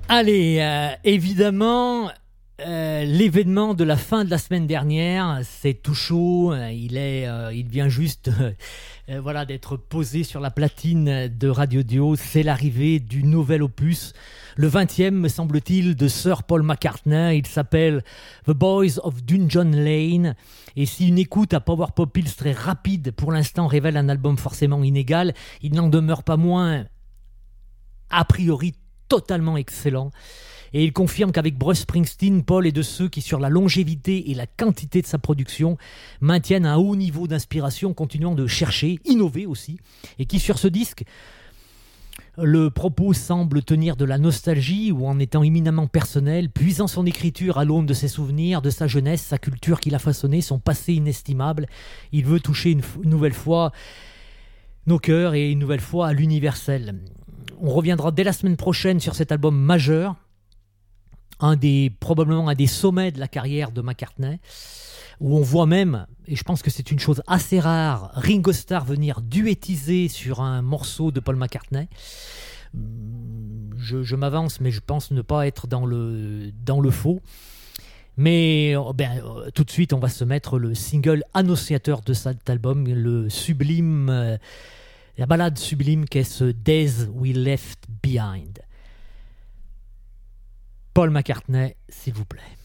Allez, évidemment, l'événement de la fin de la semaine dernière, c'est tout chaud. Il vient juste voilà, d'être posé sur la platine de Radio Dio. C'est l'arrivée du nouvel opus, le 20e, me semble-t-il, de Sir Paul McCartney. Il s'appelle The Boys of Dungeon Lane. Et si une écoute à Power Pop Pills très rapide pour l'instant révèle un album forcément inégal, il n'en demeure pas moins, a priori, totalement excellent. Et il confirme qu'avec Bruce Springsteen, Paul est de ceux qui, sur la longévité et la quantité de sa production, maintiennent un haut niveau d'inspiration, continuant de chercher, innover aussi, et qui, sur ce disque, le propos semble tenir de la nostalgie ou en étant éminemment personnel, puisant son écriture à l'aune de ses souvenirs, de sa jeunesse, sa culture qu'il a façonnée, son passé inestimable. Il veut toucher une nouvelle fois nos cœurs et une nouvelle fois à l'universel. On reviendra dès la semaine prochaine sur cet album majeur, probablement un des sommets de la carrière de McCartney, où on voit même, et je pense que c'est une chose assez rare, Ringo Starr venir duettiser sur un morceau de Paul McCartney. Je m'avance, mais je pense ne pas être dans le faux. Mais tout de suite, on va se mettre le single annonciateur de cet album, le sublime... la ballade sublime qu'est ce Days We Left Behind. Paul McCartney, s'il vous plaît.